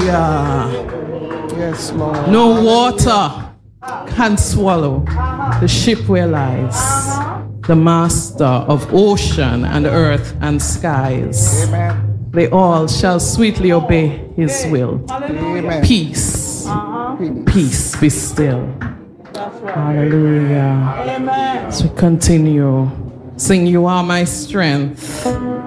Hallelujah. Yes, Lord. No water can swallow the ship where lies the master of ocean and earth and skies. Amen. They all shall sweetly obey his will. Amen. Peace. Peace be still. Hallelujah. As we continue, sing, you are my strength.